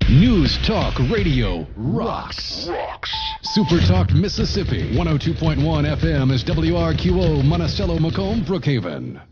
News Talk Radio rocks. Super Talk Mississippi, 102.1 FM is WRQO, Monticello, Macomb, Brookhaven.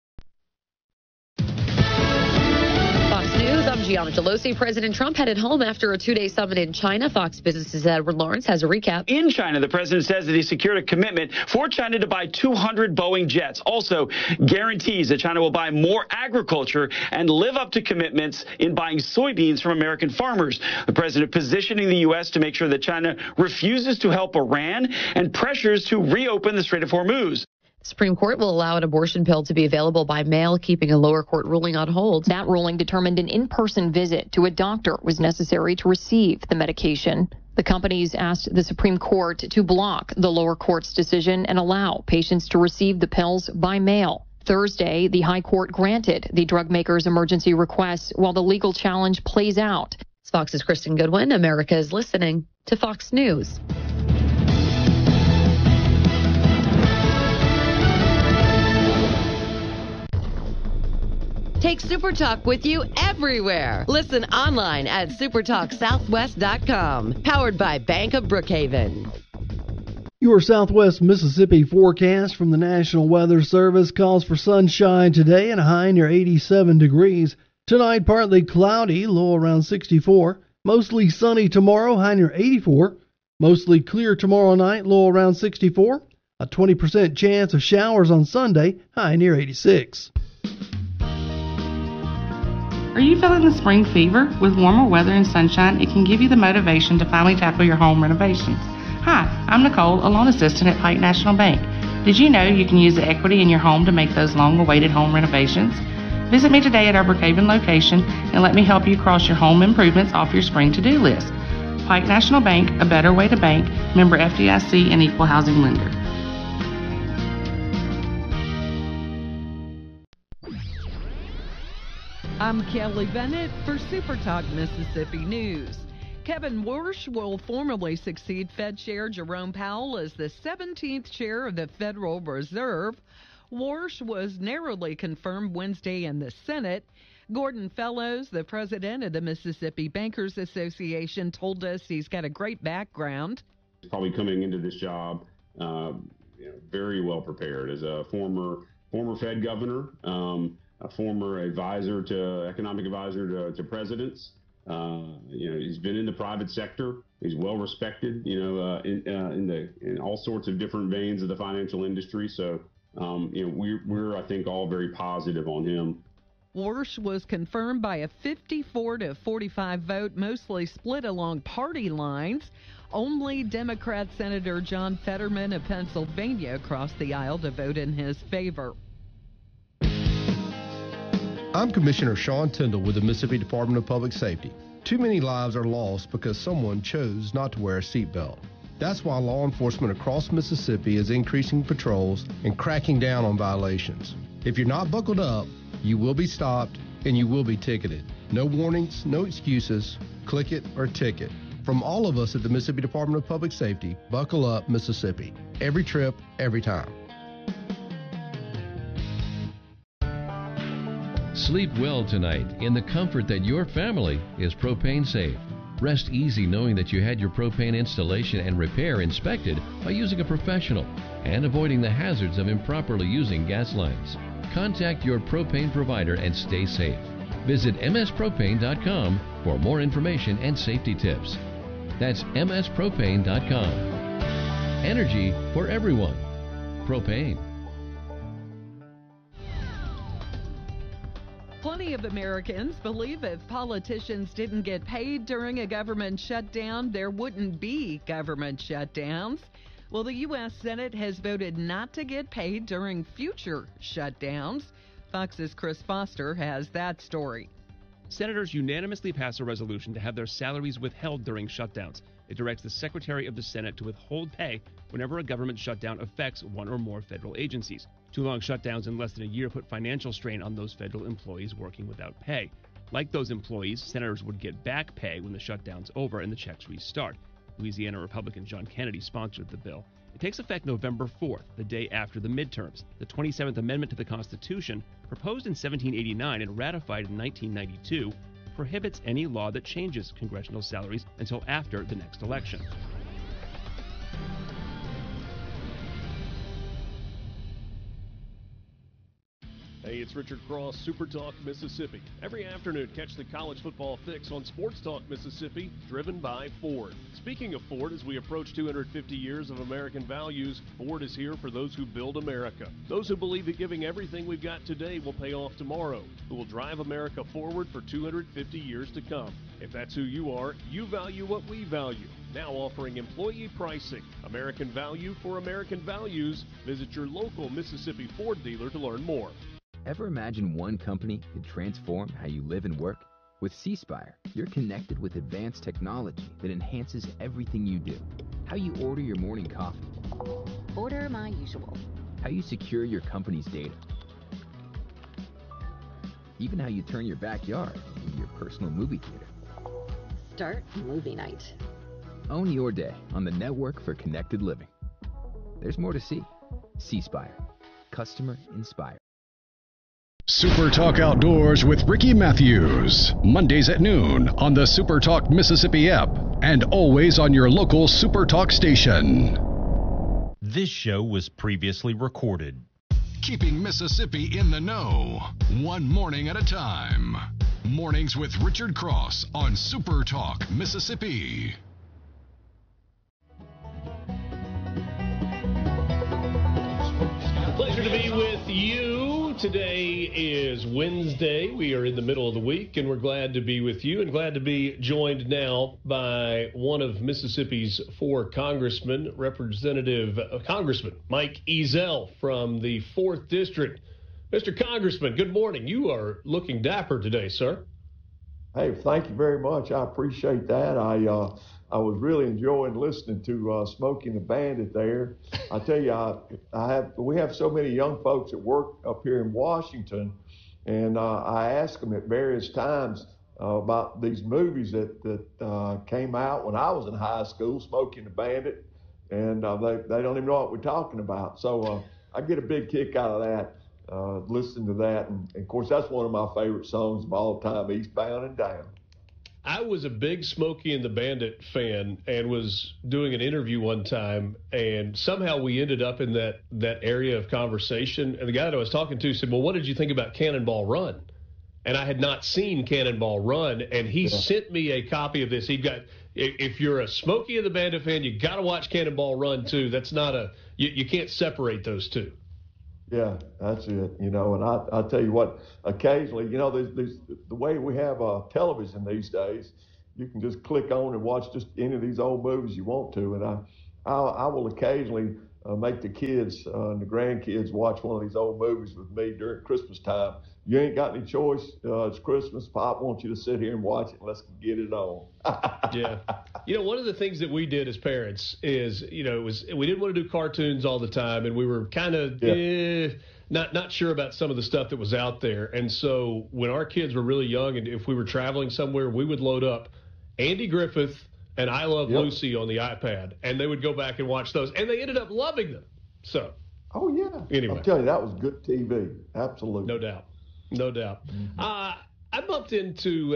Fox News, I'm Gianna Gelosi. President Trump headed home after a two-day summit in China. Fox Business's Edward Lawrence has a recap. In China, the president says that he secured a commitment for China to buy 200 Boeing jets. Also guarantees that China will buy more agriculture and live up to commitments in buying soybeans from American farmers. The president positioning the U.S. to make sure that China refuses to help Iran and pressures to reopen the Strait of Hormuz. The Supreme Court will allow an abortion pill to be available by mail, keeping a lower court ruling on hold. That ruling determined an in-person visit to a doctor was necessary to receive the medication. The companies asked the Supreme Court to block the lower court's decision and allow patients to receive the pills by mail. Thursday, the High Court granted the drug maker's emergency request while the legal challenge plays out. Fox's Kristen Goodwin. America is listening to Fox News. Take SuperTalk with you everywhere. Listen online at supertalksouthwest.com. Powered by Bank of Brookhaven. Your Southwest Mississippi forecast from the National Weather Service calls for sunshine today and a high near 87 degrees. Tonight, partly cloudy, low around 64. Mostly sunny tomorrow, high near 84. Mostly clear tomorrow night, low around 64. A 20% chance of showers on Sunday, high near 86. Are you feeling the spring fever? With warmer weather and sunshine, it can give you the motivation to finally tackle your home renovations. Hi, I'm Nicole, a loan assistant at Pike National Bank. Did you know you can use the equity in your home to make those long-awaited home renovations? Visit me today at our Brookhaven location and let me help you cross your home improvements off your spring to-do list. Pike National Bank, a better way to bank, member FDIC and equal housing lender. I'm Kelly Bennett for Super Talk Mississippi News. Kevin Warsh will formally succeed Fed Chair Jerome Powell as the 17th chair of the Federal Reserve. Warsh was narrowly confirmed Wednesday in the Senate. Gordon Fellows, the president of the Mississippi Bankers Association, told us he's got a great background. Probably coming into this job very well prepared as a former Fed governor, a former economic advisor to presidents. He's been in the private sector. He's well respected, in all sorts of different veins of the financial industry. So, we're I think all very positive on him. Warsh was confirmed by a 54-45 vote, mostly split along party lines. Only Democrat Senator John Fetterman of Pennsylvania crossed the aisle to vote in his favor. I'm Commissioner Sean Tyndall with the Mississippi Department of Public Safety. Too many lives are lost because someone chose not to wear a seatbelt. That's why law enforcement across Mississippi is increasing patrols and cracking down on violations. If you're not buckled up, you will be stopped and you will be ticketed. No warnings, no excuses. Click it or ticket. From all of us at the Mississippi Department of Public Safety, buckle up, Mississippi. Every trip, every time. Sleep well tonight in the comfort that your family is propane safe. Rest easy knowing that you had your propane installation and repair inspected by using a professional and avoiding the hazards of improperly using gas lines. Contact your propane provider and stay safe. Visit mspropane.com for more information and safety tips. That's mspropane.com. Energy for everyone. Propane. Plenty of Americans believe if politicians didn't get paid during a government shutdown, there wouldn't be government shutdowns. Well, the U.S. Senate has voted not to get paid during future shutdowns. Fox's Chris Foster has that story. Senators unanimously passed a resolution to have their salaries withheld during shutdowns. It directs the Secretary of the Senate to withhold pay whenever a government shutdown affects one or more federal agencies. Too long shutdowns in less than a year put financial strain on those federal employees working without pay. Like those employees, senators would get back pay when the shutdown's over and the checks restart. Louisiana Republican John Kennedy sponsored the bill. It takes effect November 4th, the day after the midterms. The 27th Amendment to the Constitution, proposed in 1789 and ratified in 1992, prohibits any law that changes congressional salaries until after the next election. Hey, it's Richard Cross, Super Talk Mississippi. Every afternoon, catch the college football fix on Sports Talk Mississippi, driven by Ford. Speaking of Ford, as we approach 250 years of American values, Ford is here for those who build America. Those who believe that giving everything we've got today will pay off tomorrow, who will drive America forward for 250 years to come. If that's who you are, you value what we value. Now offering employee pricing. American value for American values. Visit your local Mississippi Ford dealer to learn more. Ever imagine one company could transform how you live and work? With C-Spire, you're connected with advanced technology that enhances everything you do. How you order your morning coffee. Order my usual. How you secure your company's data. Even how you turn your backyard into your personal movie theater. Start movie night. Own your day on the network for connected living. There's more to see. C-Spire. Customer inspired. Super Talk Outdoors with Ricky Matthews. Mondays at noon on the Super Talk Mississippi app and always on your local Super Talk station. This show was previously recorded. Keeping Mississippi in the know, one morning at a time. Mornings with Richard Cross on Super Talk Mississippi. Pleasure to be with you. Today is Wednesday. We are in the middle of the week, and we're glad to be with you and glad to be joined now by one of Mississippi's 4 congressmen, Congressman Mike Ezell from the 4th District. Mr. Congressman, good morning. You are looking dapper today, sir. Hey, thank you very much. I appreciate that. I was really enjoying listening to Smokey and the Bandit there. I tell you, we have so many young folks that work up here in Washington, and I asked them at various times about these movies that came out when I was in high school, Smokey and the Bandit, and they don't even know what we're talking about. So I get a big kick out of that, listening to that, and of course that's one of my favorite songs of all time, Eastbound and Down. I was a big Smokey and the Bandit fan and was doing an interview one time, and somehow we ended up in that area of conversation. And the guy that I was talking to said, well, what did you think about Cannonball Run? And I had not seen Cannonball Run, and he sent me a copy of this. If you're a Smokey and the Bandit fan, you got to watch Cannonball Run, too. That's not you can't separate those two. Yeah, that's it. And I tell you what, occasionally, there's the way we have television these days, you can just click on and watch just any of these old movies you want to. And I will occasionally make the kids and the grandkids watch one of these old movies with me during Christmas time. You ain't got any choice. It's Christmas. Pop wants you to sit here and watch it. Let's get it on. Yeah. One of the things that we did as parents is, we didn't want to do cartoons all the time, and we were kind of not sure about some of the stuff that was out there. And so when our kids were really young, and if we were traveling somewhere, we would load up Andy Griffith and I Love Lucy on the iPad, and they would go back and watch those, and they ended up loving them. So. Oh, yeah. Anyway. I'll tell you, that was good TV. Absolutely. No doubt. Mm-hmm. I bumped into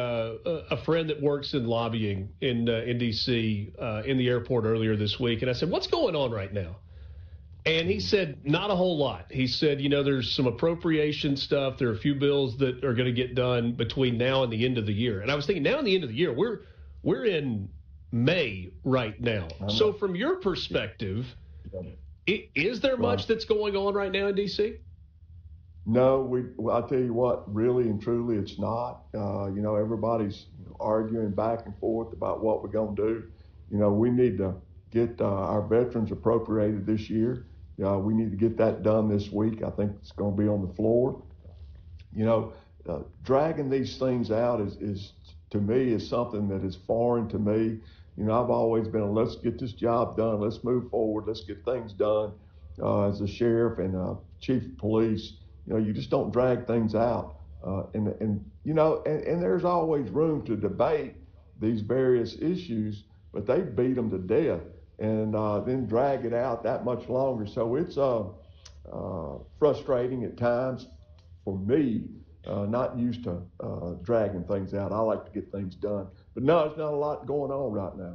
a friend that works in lobbying in D.C. In the airport earlier this week, and I said, what's going on right now? And he said, not a whole lot. He said, there's some appropriation stuff. There are a few bills that are going to get done between now and the end of the year. And I was thinking, now and the end of the year, we're in May right now. So from your perspective, is there much that's going on right now in D.C.? No, I'll tell you what, really and truly, it's not. Everybody's arguing back and forth about what we're going to do. We need to get our veterans appropriated this year. We need to get that done this week. I think it's going to be on the floor. Dragging these things out is to me, is something that is foreign to me. I've always been, let's get this job done. Let's move forward. Let's get things done. As a sheriff and chief of police, you just don't drag things out. And there's always room to debate these various issues, but they beat them to death and then drag it out that much longer. So it's frustrating at times for me not used to dragging things out. I like to get things done. But no, there's not a lot going on right now.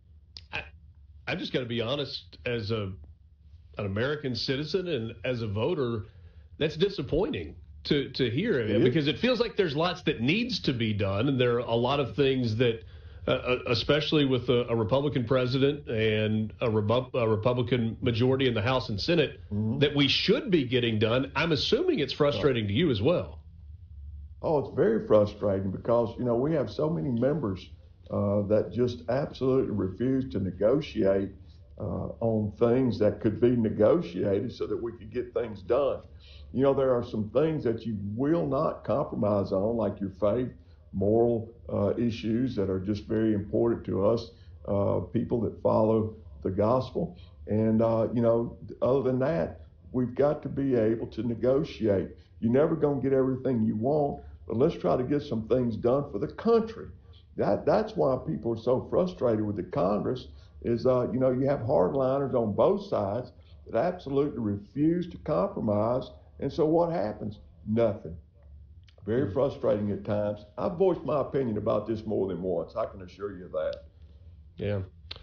I've just got to be honest, as an American citizen and as a voter, that's disappointing to hear, because it feels like there's lots that needs to be done, and there are a lot of things that, especially with a Republican president and a Republican majority in the House and Senate, that we should be getting done. I'm assuming it's frustrating to you as well. Oh, it's very frustrating because, we have so many members that just absolutely refuse to negotiate on things that could be negotiated so that we could get things done. There are some things that you will not compromise on, like your faith, moral issues that are just very important to us, people that follow the gospel. And, other than that, we've got to be able to negotiate. You're never going to get everything you want, but let's try to get some things done for the country. That's why people are so frustrated with the Congress is, you have hardliners on both sides that absolutely refuse to compromise. And so what happens? Nothing. Very frustrating at times. I've voiced my opinion about this more than once. I can assure you of that. Yeah.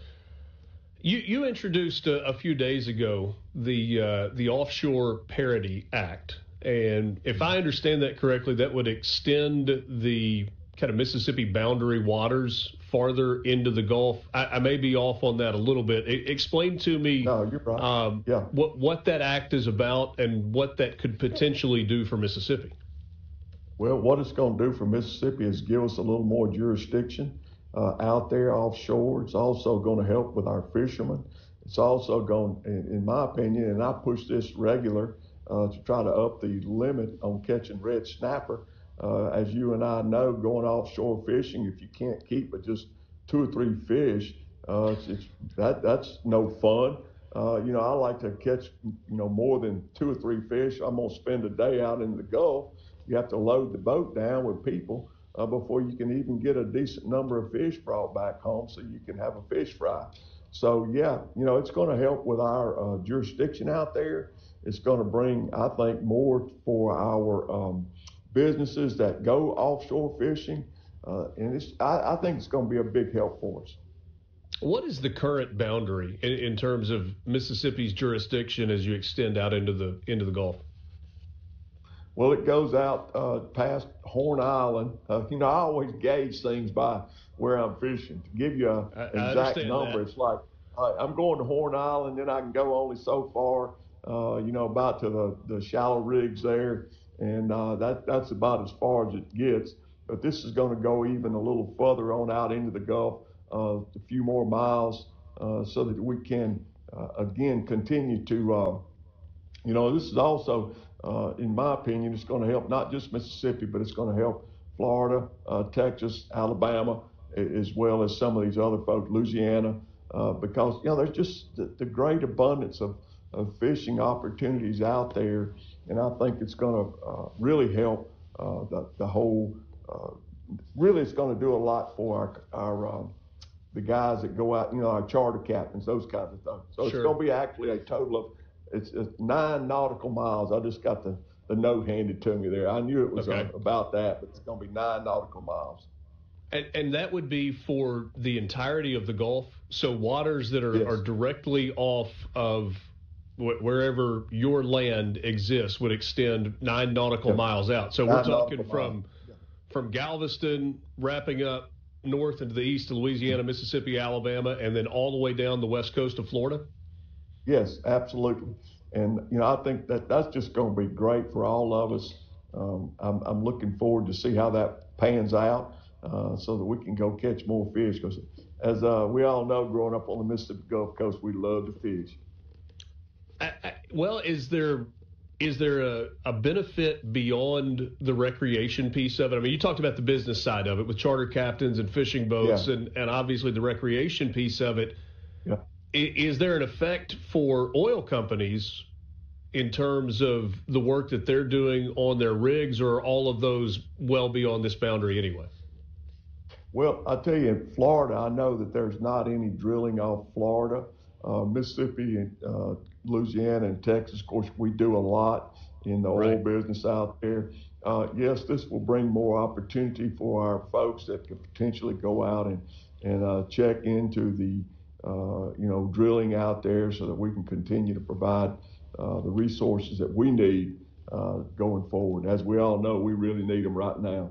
You introduced a few days ago the Offshore Parity Act. And if I understand that correctly, that would extend the kind of Mississippi boundary waters farther into the Gulf. I may be off on that a little bit. Explain to me you're right. what that act is about and what that could potentially do for Mississippi. Well, what it's going to do for Mississippi is give us a little more jurisdiction out there offshore. It's also going to help with our fishermen. It's also going, in my opinion, and I push this regular, to try to up the limit on catching red snapper. As you and I know, going offshore fishing, if you can't keep but just 2 or 3 fish, that's no fun. I like to catch, more than 2 or 3 fish. I'm going to spend a day out in the Gulf. You have to load the boat down with people before you can even get a decent number of fish brought back home so you can have a fish fry. So, it's going to help with our jurisdiction out there. It's going to bring, I think, more for our businesses that go offshore fishing. And I think it's going to be a big help for us. What is the current boundary in terms of Mississippi's jurisdiction as you extend out into the Gulf? Well, it goes out past Horn Island. I always gauge things by where I'm fishing. To give you an exact number, it's like I'm going to Horn Island, then I can go only so far, about to the shallow rigs there, and that's about as far as it gets. But this is going to go even a little further on out into the Gulf, a few more miles, so that we can, again, continue to, this is also, in my opinion, it's going to help not just Mississippi, but it's going to help Florida, Texas, Alabama, as well as some of these other folks, Louisiana, because, there's just the great abundance of fishing opportunities out there. And I think it's going to really help the whole, really it's going to do a lot for our the guys that go out, our charter captains, those kinds of things. So It's going to be actually a total of, it's 9 nautical miles. I just got the note handed to me there. I knew it was about that, but it's going to be 9 nautical miles. And that would be for the entirety of the Gulf? So waters that are directly off of wherever your land exists would extend 9 nautical miles out. So we're talking from Galveston, wrapping up north into the east of Louisiana, Mississippi, Alabama, and then all the way down the west coast of Florida? Yes, absolutely. And, I think that's just going to be great for all of us. I'm looking forward to see how that pans out so that we can go catch more fish. Because as we all know, growing up on the Mississippi Gulf Coast, we love to fish. Well, is there a benefit beyond the recreation piece of it? I mean, you talked about the business side of it with charter captains and fishing boats and obviously the recreation piece of it. Yeah. Is there an effect for oil companies in terms of the work that they're doing on their rigs, or are all of those well beyond this boundary anyway? Well, I tell you, in Florida, I know that there's not any drilling off Florida. Mississippi, and Louisiana, and Texas, of course, we do a lot in the oil business out there. Yes, this will bring more opportunity for our folks that could potentially go out and check into the drilling out there so that we can continue to provide the resources that we need going forward. As we all know, we really need them right now.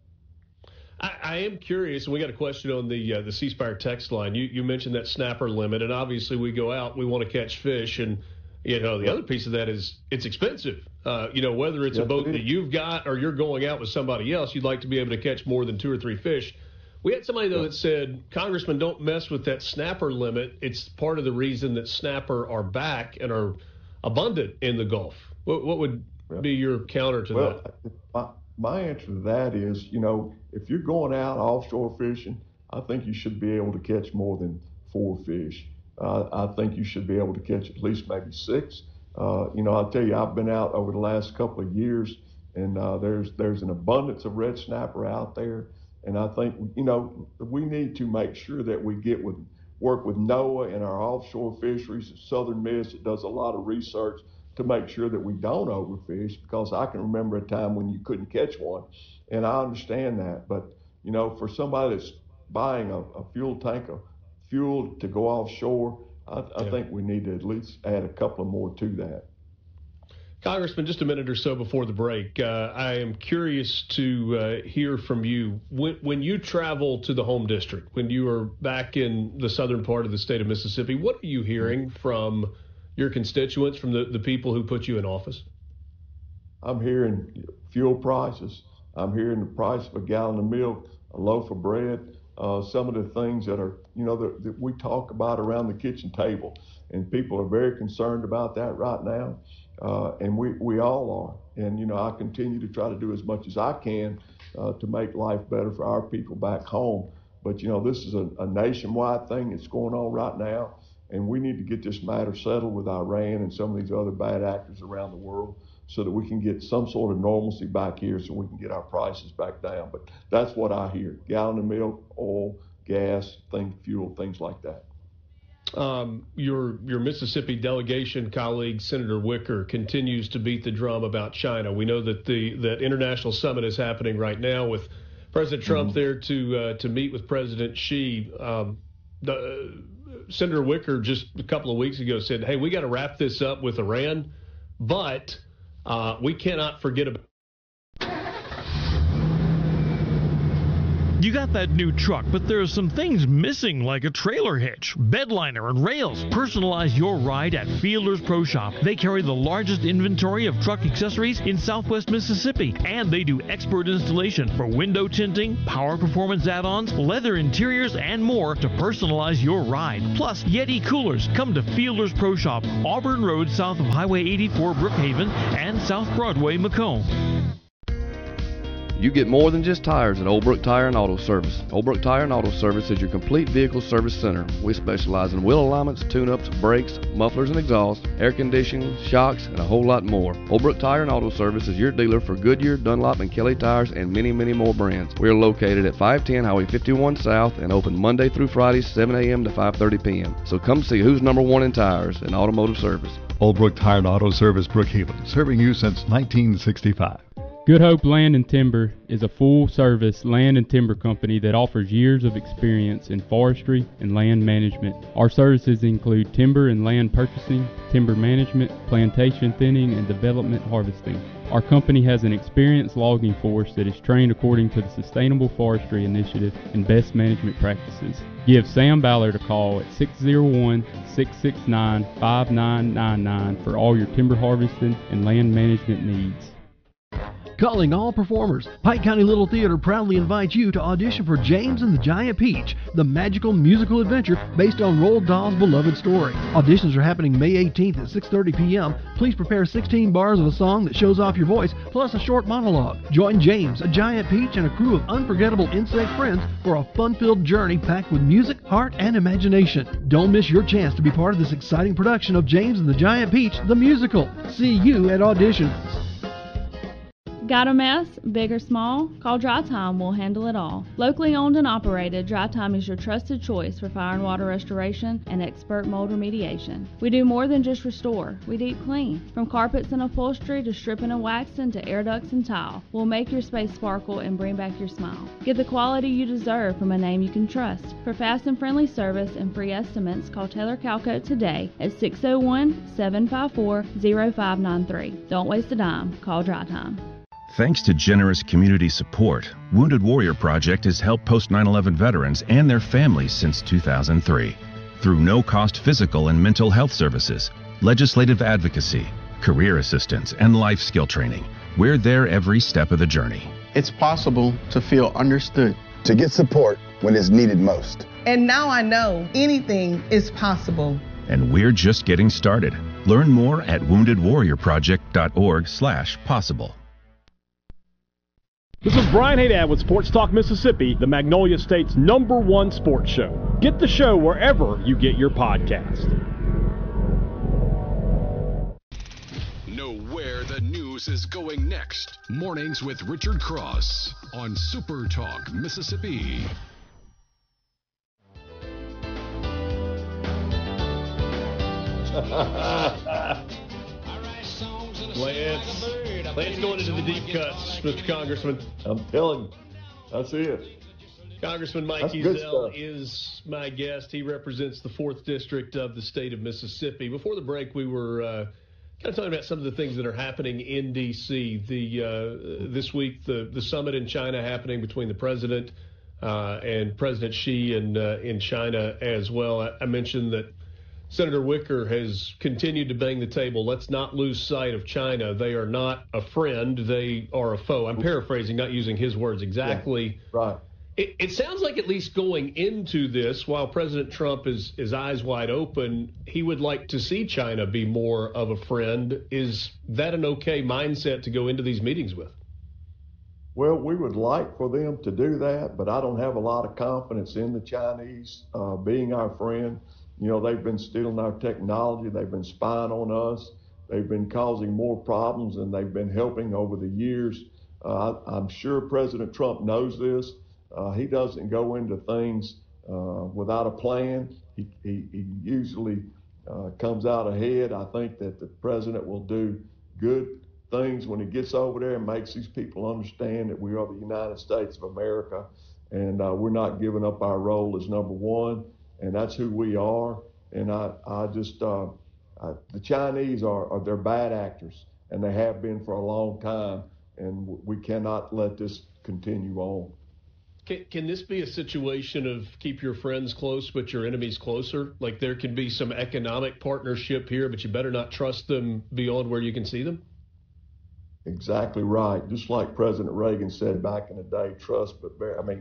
I am curious, and we got a question on the C Spire text line. You mentioned that snapper limit, and obviously we go out, we want to catch fish, and the other piece of that is it's expensive. Whether it's a boat that you've got or you're going out with somebody else, you'd like to be able to catch more than 2 or 3 fish. We had somebody, though, that said, Congressman, don't mess with that snapper limit. It's part of the reason that snapper are back and are abundant in the Gulf. What would be your counter to that? My answer to that is, if you're going out offshore fishing, I think you should be able to catch more than 4 fish. I think you should be able to catch at least maybe 6. I'll tell you, I've been out over the last couple of years, and there's an abundance of red snapper out there. And I think, we need to make sure that we work with NOAA and our offshore fisheries, Southern Miss, that does a lot of research to make sure that we don't overfish, because I can remember a time when you couldn't catch one, and I understand that. But, for somebody that's buying a fuel tank of fuel to go offshore, I think we need to at least add a couple of more to that. Congressman, just a minute or so before the break, I am curious to hear from you. When you travel to the home district, when you are back in the southern part of the state of Mississippi, what are you hearing from your constituents, from the people who put you in office? I'm hearing fuel prices. I'm hearing the price of a gallon of milk, a loaf of bread, some of the things that are, that we talk about around the kitchen table. And people are very concerned about that right now. And we all are. And, I continue to try to do as much as I can to make life better for our people back home. But, this is a nationwide thing that's going on right now. And we need to get this matter settled with Iran and some of these other bad actors around the world so that we can get some sort of normalcy back here so we can get our prices back down. But that's what I hear. Gallon of milk, oil, gas, fuel, things like that. Your Mississippi delegation colleague, Senator Wicker, continues to beat the drum about China. We know that that international summit is happening right now with President Trump there to meet with President Xi. Senator Wicker just a couple of weeks ago said, hey, we got to wrap this up with Iran, but we cannot forget about. You got that new truck, but there are some things missing, like a trailer hitch, bed liner, and rails. Personalize your ride at Fielders Pro Shop. They carry the largest inventory of truck accessories in Southwest Mississippi, and they do expert installation for window tinting, power performance add-ons, leather interiors, and more to personalize your ride. Plus, Yeti coolers. Come to Fielders Pro Shop, Auburn Road, south of Highway 84, Brookhaven, and South Broadway, Macomb. You get more than just tires at Old Brook Tire and Auto Service. Old Brook Tire and Auto Service is your complete vehicle service center. We specialize in wheel alignments, tune-ups, brakes, mufflers and exhaust, air conditioning, shocks, and a whole lot more. Old Brook Tire and Auto Service is your dealer for Goodyear, Dunlop, and Kelly tires and many, many more brands. We are located at 510 Highway 51 South and open Monday through Friday, 7 a.m. to 5:30 p.m. So come see who's number one in tires and automotive service. Old Brook Tire and Auto Service, Brookhaven, serving you since 1965. Good Hope Land and Timber is a full-service land and timber company that offers years of experience in forestry and land management. Our services include timber and land purchasing, timber management, plantation thinning, and development harvesting. Our company has an experienced logging force that is trained according to the Sustainable Forestry Initiative and best management practices. Give Sam Ballard a call at 601-669-5999 for all your timber harvesting and land management needs. Calling all performers, Pike County Little Theater proudly invites you to audition for James and the Giant Peach, the magical musical adventure based on Roald Dahl's beloved story. Auditions are happening May 18th at 6:30 p.m. Please prepare 16 bars of a song that shows off your voice, plus a short monologue. Join James, a Giant Peach, and a crew of unforgettable insect friends for a fun-filled journey packed with music, heart, and imagination. Don't miss your chance to be part of this exciting production of James and the Giant Peach, the musical. See you at auditions. Got a mess, big or small? Call Dry Time, we'll handle it all. Locally owned and operated, Dry Time is your trusted choice for fire and water restoration and expert mold remediation. We do more than just restore, we deep clean. From carpets and upholstery to stripping and waxing to air ducts and tile, we'll make your space sparkle and bring back your smile. Get the quality you deserve from a name you can trust. For fast and friendly service and free estimates, call Taylor Calcoat today at 601-754-0593. Don't waste a dime, call Dry Time. Thanks to generous community support, Wounded Warrior Project has helped post 9/11 veterans and their families since 2003. Through no-cost physical and mental health services, legislative advocacy, career assistance, and life skill training, we're there every step of the journey. It's possible to feel understood. To get support when it's needed most. And now I know anything is possible. And we're just getting started. Learn more at woundedwarriorproject.org/possible. This is Brian Haydad with Sports Talk Mississippi, the Magnolia State's #1 sports show. Get the show wherever you get your podcast. Know where the news is going next. Mornings with Richard Cross on Super Talk Mississippi. Lance going into the deep cuts, Mr. Congressman. I'm telling you, that's it. Congressman Mike Ezell is my guest. He represents the 4th District of the state of Mississippi. Before the break, we were kind of talking about some of the things that are happening in D.C. This week, the summit in China happening between the president and President Xi in China as well. I mentioned that Senator Wicker has continued to bang the table. Let's not lose sight of China. They are not a friend. They are a foe. I'm paraphrasing, not using his words exactly. Yeah, right. It sounds like, at least going into this, while President Trump is eyes wide open, he would like to see China be more of a friend. Is that an okay mindset to go into these meetings with? Well, we would like for them to do that, but I don't have a lot of confidence in the Chinese being our friend. You know, they've been stealing our technology. They've been spying on us. They've been causing more problems than they've been helping over the years. I'm sure President Trump knows this. He doesn't go into things without a plan. He usually comes out ahead. I think that the president will do good things when he gets over there and makes these people understand that we are the United States of America, and we're not giving up our role as #1. And that's who we are. And the Chinese they're bad actors, and they have been for a long time. And we cannot let this continue on. Can this be a situation of keep your friends close, but your enemies closer? Like there can be some economic partnership here, but you better not trust them beyond where you can see them? Exactly right. Just like President Reagan said back in the day, trust but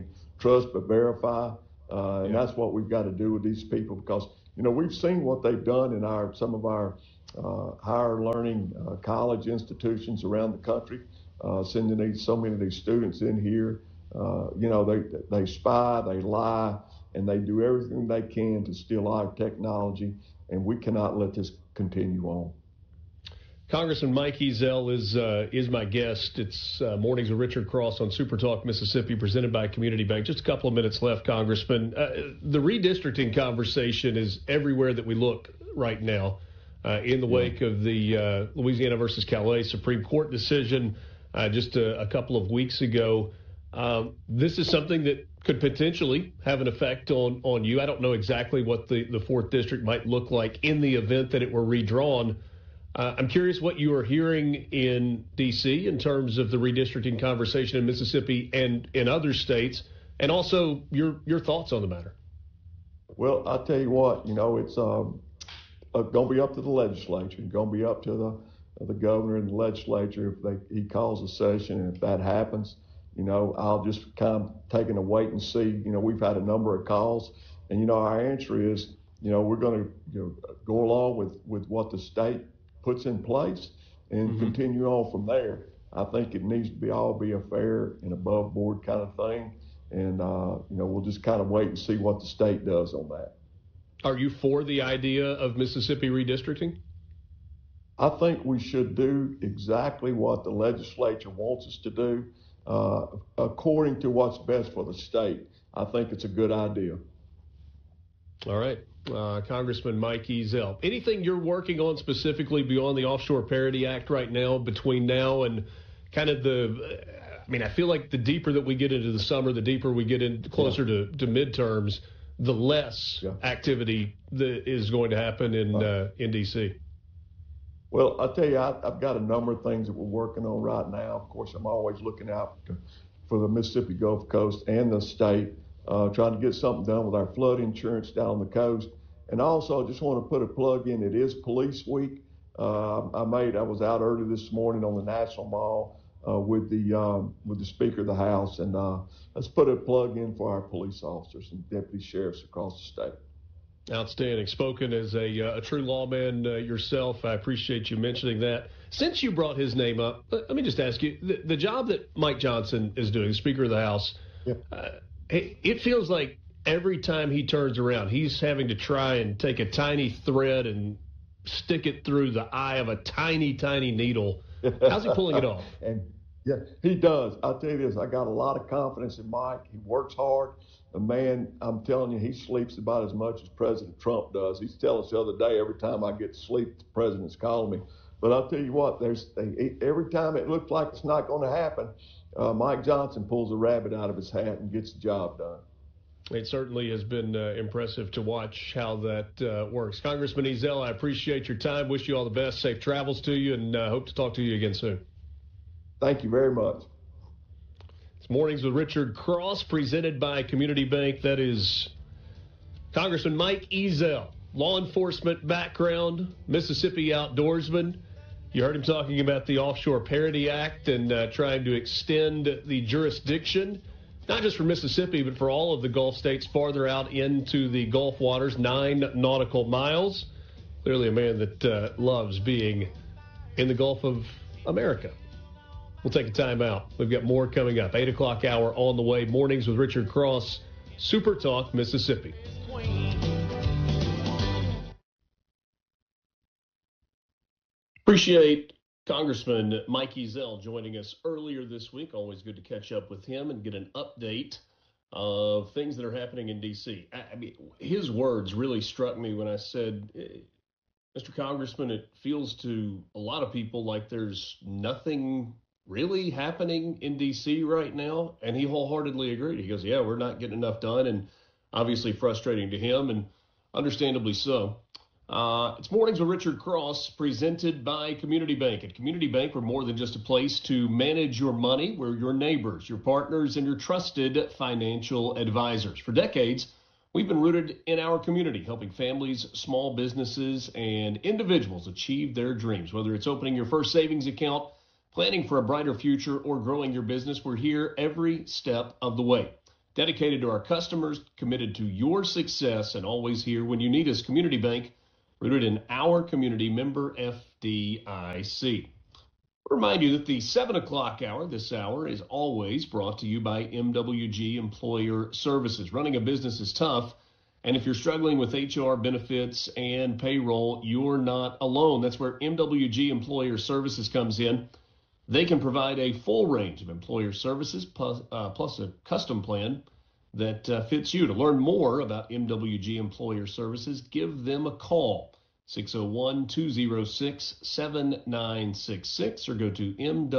verify. And that's what we've got to do with these people, because, you know, we've seen what they've done in some of our higher learning college institutions around the country, sending so many of these students in here. You know, they spy, they lie, and they do everything they can to steal our technology, and we cannot let this continue on. Congressman Mike Ezell is my guest. It's Mornings with Richard Cross on Super Talk Mississippi, presented by Community Bank. Just a couple of minutes left, Congressman. The redistricting conversation is everywhere that we look right now in the wake of the Louisiana versus Calais Supreme Court decision just a couple of weeks ago. This is something that could potentially have an effect on you. I don't know exactly what the 4th District might look like in the event that it were redrawn. I'm curious what you are hearing in D.C. in terms of the redistricting conversation in Mississippi and in other states, and also your thoughts on the matter. Well, I'll tell you what, you know, it's going to be up to the legislature. It's going to be up to the governor and the legislature if he calls a session, and if that happens, you know, I'll just kind of taking a wait and see. You know, we've had a number of calls, and, you know, our answer is, you know, we're going to go along with what the state puts in place and continue on from there. I think it needs to be a fair and above board kind of thing. And, you know, we'll just kind of wait and see what the state does on that. Are you for the idea of Mississippi redistricting? I think we should do exactly what the legislature wants us to do, according to what's best for the state. I think it's a good idea. All right. Congressman Mike Ezell, anything you're working on specifically beyond the Offshore Parity Act right now, between now and kind of I feel like the deeper that we get into the summer, the deeper we get in closer to midterms, the less activity that is going to happen in D.C. Well, I'll tell you, I've got a number of things that we're working on right now. Of course, I'm always looking out for the Mississippi Gulf Coast and the state, trying to get something done with our flood insurance down the coast. And also, I just want to put a plug in. It is Police Week. I was out early this morning on the National Mall with the Speaker of the House, and let's put a plug in for our police officers and deputy sheriffs across the state. Outstanding. Spoken as a true lawman yourself, I appreciate you mentioning that. Since you brought his name up, let me just ask you, the job that Mike Johnson is doing, the Speaker of the House, it feels like every time he turns around, he's having to try and take a tiny thread and stick it through the eye of a tiny, tiny needle. How's he pulling it off? And yeah, he does. I'll tell you this, I got a lot of confidence in Mike. He works hard. The man, I'm telling you, he sleeps about as much as President Trump does. He's telling us the other day, every time I get to sleep, the president's calling me. But I'll tell you what, every time it looks like it's not going to happen, Mike Johnson pulls a rabbit out of his hat and gets the job done. It certainly has been impressive to watch how that works. Congressman Ezell, I appreciate your time. Wish you all the best. Safe travels to you, and hope to talk to you again soon. Thank you very much. It's Mornings with Richard Cross, presented by Community Bank. That is Congressman Mike Ezell, law enforcement background, Mississippi outdoorsman. You heard him talking about the Offshore Parity Act and trying to extend the jurisdiction, not just for Mississippi, but for all of the Gulf states farther out into the Gulf waters, 9 nautical miles. Clearly a man that loves being in the Gulf of America. We'll take a time out. We've got more coming up. 8 o'clock hour on the way. Mornings with Richard Cross, Super Talk, Mississippi. Appreciate Congressman Mike Ezell joining us earlier this week. Always good to catch up with him and get an update of things that are happening in D.C. I mean, his words really struck me when I said, Mr. Congressman, it feels to a lot of people like there's nothing really happening in D.C. right now. And he wholeheartedly agreed. He goes, yeah, we're not getting enough done. And obviously frustrating to him, and understandably so. It's Mornings with Richard Cross, presented by Community Bank. At Community Bank, we're more than just a place to manage your money. We're your neighbors, your partners, and your trusted financial advisors. For decades, we've been rooted in our community, helping families, small businesses, and individuals achieve their dreams. Whether it's opening your first savings account, planning for a brighter future, or growing your business, we're here every step of the way. Dedicated to our customers, committed to your success, and always here when you need us. Community Bank, rooted in our community, member FDIC. Remind you that the 7 o'clock hour, this hour, is always brought to you by MWG Employer Services. Running a business is tough, and if you're struggling with HR, benefits, and payroll, you're not alone. That's where MWG Employer Services comes in. They can provide a full range of employer services plus a custom plan that fits you. To learn more about MWG Employer Services, give them a call, 601-206-7966, or go to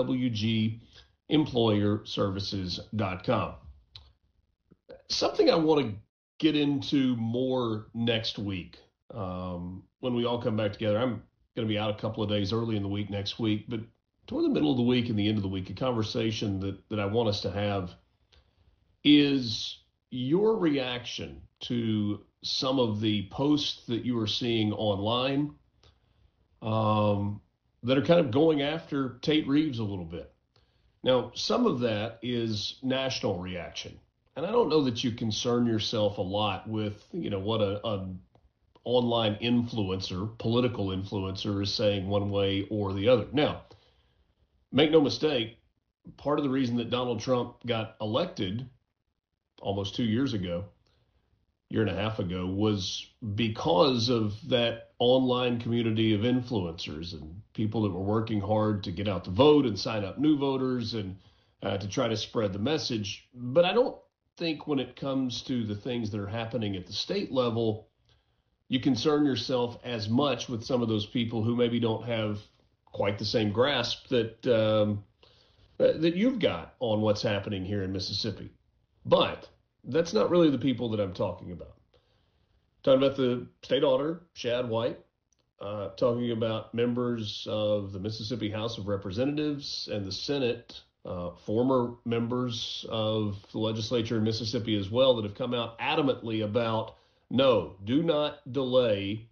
MWGEmployerServices.com. Something I want to get into more next week when we all come back together. I'm going to be out a couple of days early in the week next week, but toward the middle of the week and the end of the week, a conversation that I want us to have is your reaction to some of the posts that you are seeing online that are kind of going after Tate Reeves a little bit. Now, some of that is national reaction. And I don't know that you concern yourself a lot with, what an online influencer, political influencer, is saying one way or the other. Now, make no mistake, part of the reason that Donald Trump got elected almost 2 years ago, year and a half ago was because of that online community of influencers and people that were working hard to get out the vote and sign up new voters and to try to spread the message. But I don't think when it comes to the things that are happening at the state level, you concern yourself as much with some of those people who maybe don't have quite the same grasp that that you've got on what's happening here in Mississippi. But that's not really the people that I'm talking about. Talking about the state auditor, Shad White, talking about members of the Mississippi House of Representatives and the Senate, former members of the legislature in Mississippi as well, that have come out adamantly about, no, do not delay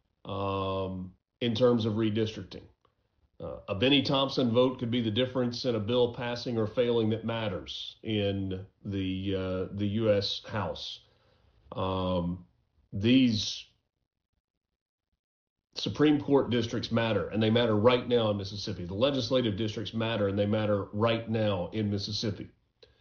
in terms of redistricting. A Benny Thompson vote could be the difference in a bill passing or failing that matters in the U.S. House. These Supreme Court districts matter, and they matter right now in Mississippi. The legislative districts matter, and they matter right now in Mississippi.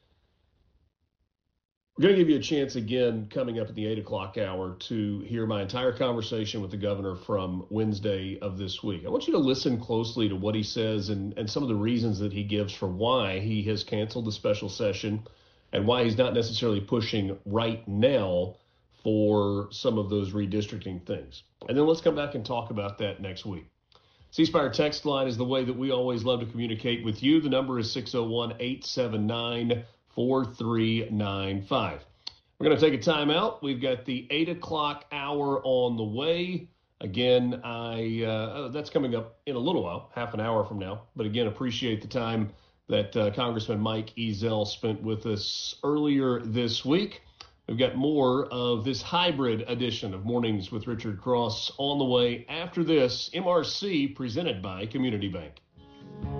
We're going to give you a chance again coming up at the 8 o'clock hour to hear my entire conversation with the governor from Wednesday of this week. I want you to listen closely to what he says and some of the reasons that he gives for why he has canceled the special session and why he's not necessarily pushing right now for some of those redistricting things. And then let's come back and talk about that next week. C Spire text line is the way that we always love to communicate with you. The number is 601-879-4395. We're going to take a time out. We've got the 8 o'clock hour on the way. Again, that's coming up in a little while, half an hour from now. But again, appreciate the time that Congressman Mike Ezell spent with us earlier this week. We've got more of this hybrid edition of Mornings with Richard Cross on the way after this. MRC presented by Community Bank.